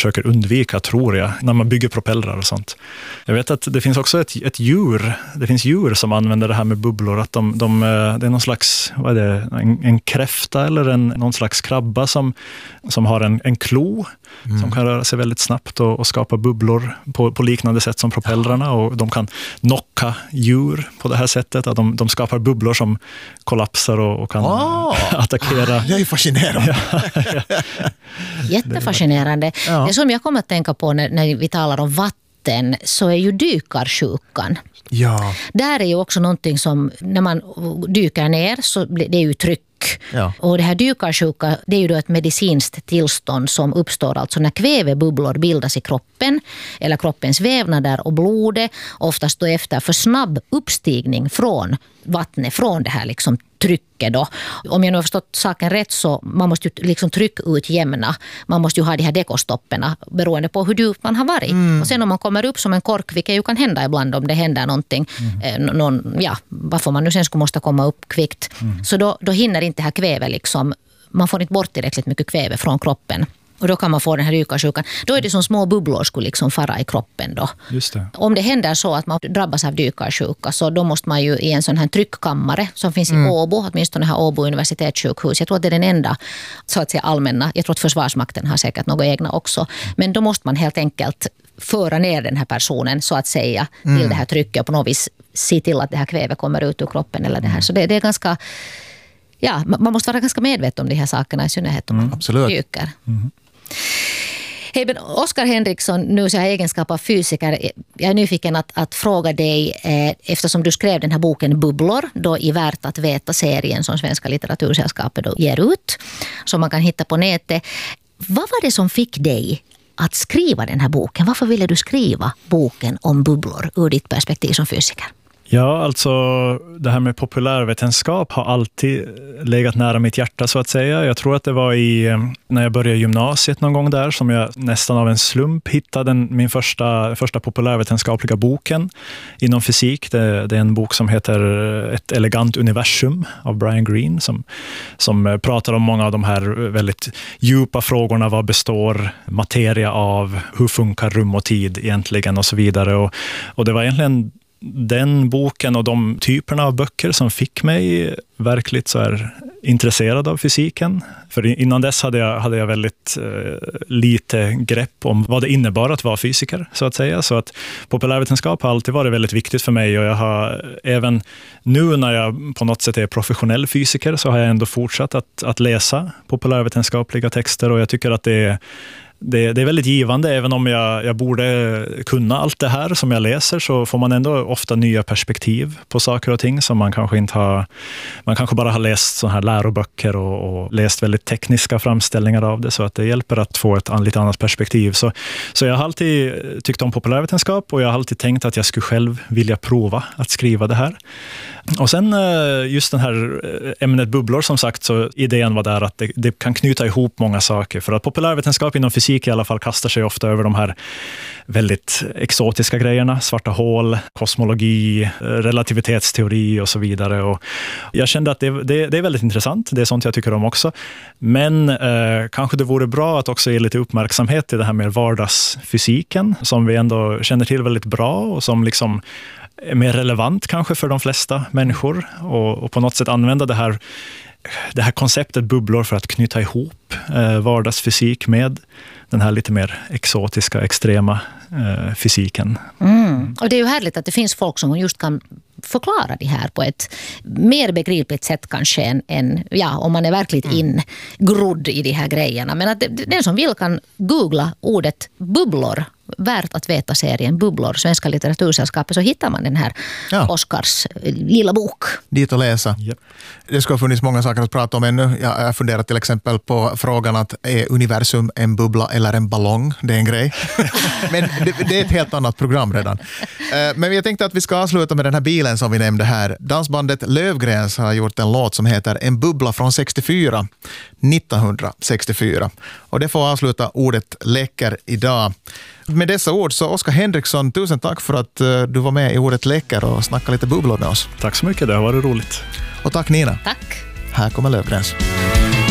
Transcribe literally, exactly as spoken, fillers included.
försöker undvika, tror jag, när man bygger propellrar och sånt. Jag vet att det finns också ett, ett djur, det finns djur som använder det här med bubblor, att de, de, det är någon slags, vad är det, en, en kräfta eller en, någon slags krabba som, som har en, en klo mm. som kan röra sig väldigt snabbt och, och skapa bubblor på, på liknande sätt som propellrarna, och de kan knocka djur på det här sättet, att de, de skapar bubblor som kollapsar och, och kan oh. attackera. Det är ju fascinerande. Ja, ja. Jättefascinerande. Ja. Det som jag kommer att tänka på när, när vi talar om vatten, så är ju dykarsjukan. Ja. Där är ju också någonting som, när man dyker ner så blir det ju tryck. Ja. Och det här dykarsjuka, det är ju då ett medicinskt tillstånd som uppstår alltså när kvävebubblor bildas i kroppen eller kroppens vävnader och blodet, oftast då efter för snabb uppstigning från vattnet, från det här liksom trycket då. Om jag nu har förstått saken rätt, så man måste ju liksom tryckutjämna. Man måste ju ha de här dekostopperna beroende på hur djupt man har varit. Mm. Och sen om man kommer upp som en kork, vilket ju kan hända ibland om det händer någonting, mm. eh, någon, ja, varför man nu sen skulle måste komma upp kvickt. Mm. Så då, då hinner inte det här kväve liksom, man får inte bort tillräckligt mycket kväve från kroppen. Och då kan man få den här dykarsjukan. Då är det som små bubblor skulle liksom fara i kroppen då. Just det. Om det händer så att man drabbas av dykarsjuka, så då måste man ju i en sån här tryckkammare som finns mm. i Åbo, åtminstone här Åbo universitetssjukhus. Jag tror att det är den enda så att säga allmänna. Jag tror att Försvarsmakten har säkert något egna också. Men då måste man helt enkelt föra ner den här personen så att säga mm. till det här trycket och på något vis se till att det här kväve kommer ut ur kroppen eller det här. Så det, det är ganska... Ja, man måste vara ganska medveten om de här sakerna, i synnerhet om man mm, dyker. Mm. Hej, men Oskar Henriksson, nu så här egenskap av fysiker, jag är nyfiken att, att fråga dig, eh, eftersom du skrev den här boken Bubblor, då i Värt att veta-serien som Svenska litteratursällskapet då ger ut, som man kan hitta på nätet. Vad var det som fick dig att skriva den här boken? Varför ville du skriva boken om bubblor ur ditt perspektiv som fysiker? Ja, alltså det här med populärvetenskap har alltid legat nära mitt hjärta så att säga. Jag tror att det var i, när jag började gymnasiet någon gång där, som jag nästan av en slump hittade den, min första, första populärvetenskapliga boken inom fysik. Det, det är en bok som heter Ett elegant universum av Brian Greene, som, som pratar om många av de här väldigt djupa frågorna. Vad består materia av? Hur funkar rum och tid egentligen? Och så vidare. Och, och det var egentligen den boken och de typerna av böcker som fick mig verkligt så här intresserad av fysiken. För innan dess hade jag, hade jag väldigt eh, lite grepp om vad det innebar att vara fysiker, så att säga. Så att populärvetenskap har alltid varit väldigt viktigt för mig, och jag har även nu när jag på något sätt är professionell fysiker, så har jag ändå fortsatt att, att läsa populärvetenskapliga texter, och jag tycker att det är Det, det är väldigt givande, även om jag, jag borde kunna allt det här som jag läser, så får man ändå ofta nya perspektiv på saker och ting som man kanske inte har, man kanske bara har läst såna här läroböcker och, och läst väldigt tekniska framställningar av det, så att det hjälper att få ett lite annat perspektiv. Så, så jag har alltid tyckt om populärvetenskap, och jag har alltid tänkt att jag skulle själv vilja prova att skriva det här. Och sen just den här ämnet bubblor, som sagt, så idén var där att det, det kan knyta ihop många saker, för att populärvetenskap inom fysik i alla fall kastar sig ofta över de här väldigt exotiska grejerna, svarta hål, kosmologi, relativitetsteori och så vidare. Och jag kände att det, det, det är väldigt intressant, det är sånt jag tycker om också, men eh, kanske det vore bra att också ge lite uppmärksamhet till det här med vardagsfysiken, som vi ändå känner till väldigt bra och som liksom är mer relevant kanske för de flesta människor, och, och på något sätt använda det här, det här konceptet bubblor för att knyta ihop eh, vardagsfysik med den här lite mer exotiska, extrema eh, fysiken. Mm. Och det är ju härligt att det finns folk som just kan förklara det här på ett mer begripligt sätt kanske än, än ja, om man är verkligen mm. ingrodd i de här grejerna. Men att det, den som vill kan googla ordet bubblor, Värt att veta-serien Bubblor, Svenska litteratursällskapet, så hittar man den här ja. Oscars lilla bok. Dit att läsa. Yep. Det ska ha funnits många saker att prata om ännu. Jag har funderat till exempel på frågan att är universum en bubbla eller en ballong? Det är en grej. Men det, det är ett helt annat program redan. Men jag tänkte att vi ska avsluta med den här bilen som vi nämnde här. Dansbandet Lövgrens har gjort en låt som heter En bubbla från sextiofyra, nittonhundrasextiofyra. Och det får avsluta ordet läcker idag. Med dessa ord så Oskar Henriksson, tusen tack för att du var med i ordet läcker och snackade lite bubblor med oss. Tack så mycket, det har varit roligt. Och tack Nina. Tack. Här kommer Lövgrens.